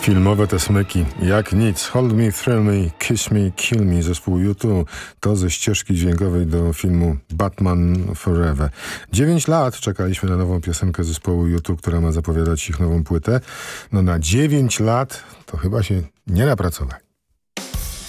Filmowe te smyki, jak nic. Hold me, thrill me, kiss me, kill me. Zespół U2 to ze ścieżki dźwiękowej do filmu Batman Forever. 9 lat czekaliśmy na nową piosenkę zespołu U2, która ma zapowiadać ich nową płytę. No na 9 lat to chyba się nie napracowali.